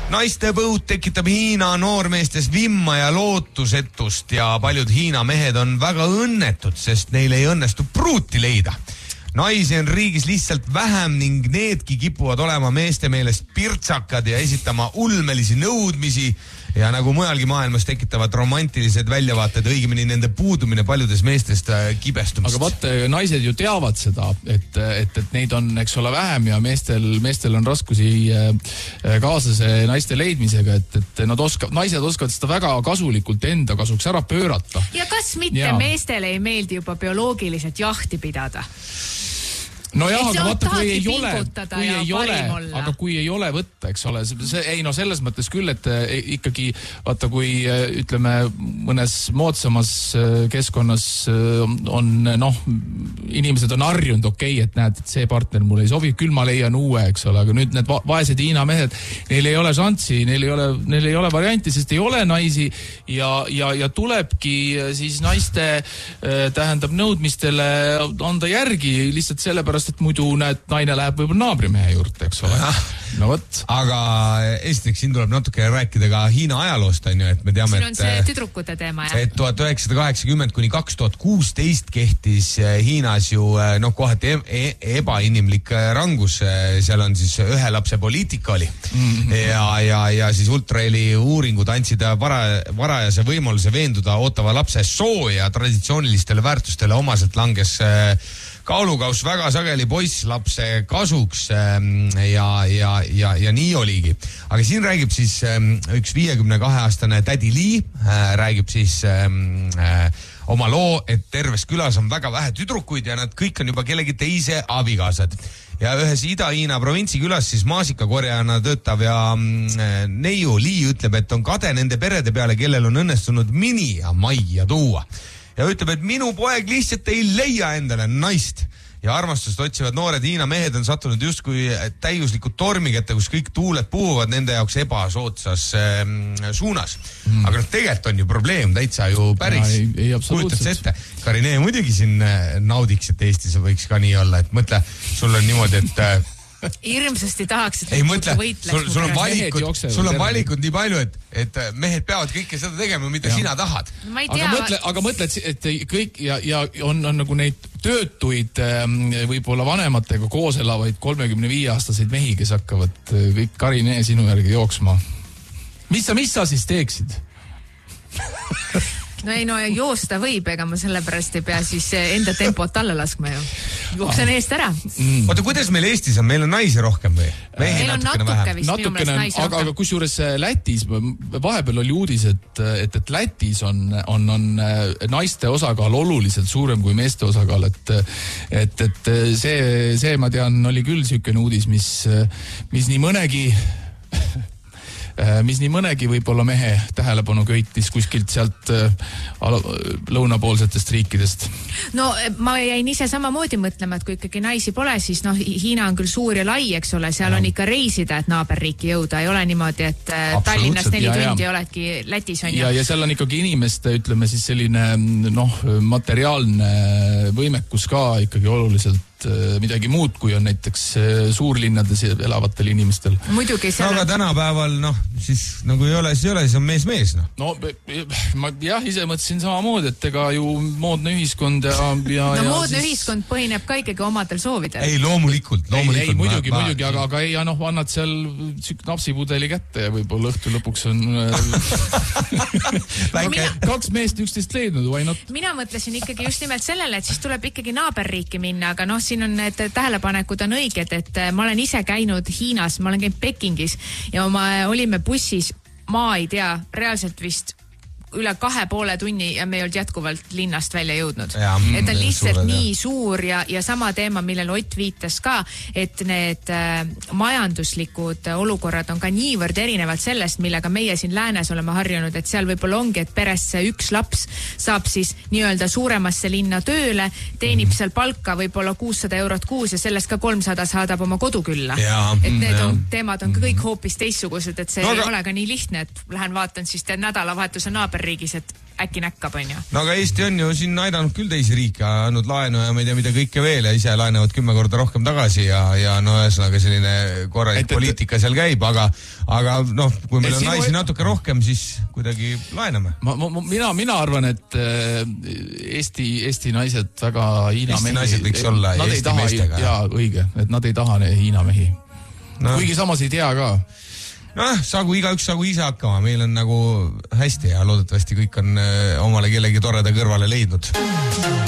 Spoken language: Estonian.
Naiste põud tekitab Hiina noormeestes vimma ja lootusetust ja paljud Hiina mehed on väga õnnetud, sest neil ei õnnestu pruuti leida. Naisi on riigis lihtsalt vähem ning needki kipuvad olema meeste meelest pirtsakad ja esitama ulmelisi nõudmisi ja nagu mujalgi maailmas tekitavad romantilised väljavaated, õigemini nende puudumine paljudes meestest kibestumist. Aga vaata, naised ju teavad seda, et neid on, eks ole, vähem ja meestel on raskusi kaaslase naiste leidmisega, et naised oskavad seda väga kasulikult enda kasuks ära pöörata. Ja kas mitte meestele ei meeldi juba bioloogiliselt jahti pidada? No jah, aga vaata, kui ei ole võtta, eks ole, selles mõttes küll, et ikkagi vaata, kui ütleme mõnes moodsamas keskkonnas on, inimesed on harjunud, et näed, et see partner mulle ei sobi, küll ma leian uue, eks ole, aga nüüd need vaesed Hiina mehed, neil ei ole šanssi, neil ei ole varianti, sest ei ole naisi ja tulebki siis naiste tähendab nõudmistele anda järgi lihtsalt sellepärast, et muidu näed, naine läheb võib-olla naabrimehe juurde, eks ole. No võt. Aga esiteks siin tuleb natuke rääkida ka Hiina ajaloost, on ju, et me teame, siin on see tüdrukute teema, jah. Et 1980 kuni 2016 kehtis Hiinas ju kohati ebainimlik rangus, seal on siis ühe lapse poliitika oli ja siis ultraeli uuringud andsid varajase võimaluse veenduda ootava lapse soo ja traditsioonilistele väärtustele omaselt langes kaalukaus väga sageli poisslapse kasuks ja nii oligi. Aga siin räägib siis üks 52-aastane tädi Lee, räägib siis oma loo, et terves külas on väga vähe tüdrukuid ja nad kõik on juba kellegi teise abikaasad. Ja ühes Ida-Hiina provintsi külas siis maasikakorjana töötav ja neiu Lee ütleb, et on kade nende perede peale, kellel on õnnestunud mini ja majja tuua. Ja ütleb, et minu poeg lihtsalt ei leia endale naist. Ja armastust otsivad noored Hiina mehed on sattunud justkui täiuslikud tormikette, kus kõik tuuled puhuvad nende jaoks ebasootsas suunas. Aga tegelikult on ju probleem täitsa ju päris. Kujutad ette. Karinee muidugi siin naudiks, et Eestis võiks ka nii olla. Et mõtle, sul on niimoodi, et hirmsasti tahaks, et ei mõtle, sul on valikud nii palju, et mehed peavad kõike seda tegema, mida sina tahad. Aga mõtle, et kõik ja on nagu neid töötuid võib-olla vanematega koos elavaid 35-aastaseid mehi, kes hakkavad kõik Karinee sinu järgi jooksma. Mis sa siis teeksid? No joosta võib, ega ma sellepärast ei pea siis enda tempot alla laskma ju. Jooksen eest ära. Oota, kuidas meil Eestis on? Meil on naisi rohkem või? Meil on natuke vist minu meelest naisi rohkem. Aga kusjuures Lätis, vahepeal oli uudis, et Lätis on naiste osakaal oluliselt suurem kui meeste osakaal, et see ma tean, oli küll sükene uudis, mis nii mõnegi võib-olla mehe tähelepanu köitis kuskilt sealt lõunapoolsetest riikidest. No ma jäin ise samamoodi mõtlema, et kui ikkagi naisi pole, siis Hiina on küll suur ja lai, eks ole, seal on ikka reisida, et naaberriiki jõuda, ei ole niimoodi, et Tallinnas 4 tundi oledki Lätis on ja seal on ikkagi inimeste, ütleme siis selline materiaalne võimekus ka ikkagi oluliselt midagi muud, kui on näiteks suurlinnades elavatel inimestel. Muidugi seal aga tänapäeval, siis nagu ei ole, siis on mees. No ma ise mõtlesin samamoodi, et ega ju moodne ühiskond ja moodne ühiskond põhineb ka ikkagi omadel soovidel. Ei, loomulikult. Ei, muidugi, aga ei, annad seal napsipudeli kätte ja võib-olla õhtu lõpuks on 2 meest üksteist leidnud, why not? Mina mõtlesin ikkagi just nimelt sellele, et siis tuleb ikkagi naaberriiki minna, aga siin on need tähelepanekud on õiged, et ma olen ise käinud Hiinas, ma olen käinud Pekingis ja olime bussis, ma ei tea, reaalselt vist üle 2,5 tunni ja me ei olnud jätkuvalt linnast välja jõudnud. Et on lihtsalt nii suur ja sama teema, millele Ott viitas ka, et need majanduslikud olukorrad on ka niivõrd erinevalt sellest, millega meie siin läänes oleme harjunud, et seal võib-olla ongi, et peresse üks laps saab siis nii-öelda suuremasse linna tööle, teenib seal palka võib-olla 600 eurot kuus ja sellest ka 300 saadab oma kodukülla. Et need teemad on kõik hoopis teistsugused, et see ei ole ka nii lihtne, et lähen vaatan siis nädalavahetuse naaber naaberriigis, et äkki näkkab, on ju. No aga Eesti on ju siin aidanud küll teisi riike, andnud laenu ja ma ei tea, mida kõike veel ja ise laenavad 10 korda rohkem tagasi ja no ühesõnaga selline korralik poliitika seal käib, aga noh, kui meil on naisi natuke rohkem, siis kuidagi laename. Mina arvan, et Eesti naised väga Hiina mehi. Eesti naised võiks olla Eesti meestega. Jaa, õige, et nad ei taha Hiina mehi. Kuigi samas ei tea ka. Igaüks sagu ise hakkama, meil on nagu hästi ja loodetavasti kõik on omale kellegi toreda kõrvale leidnud.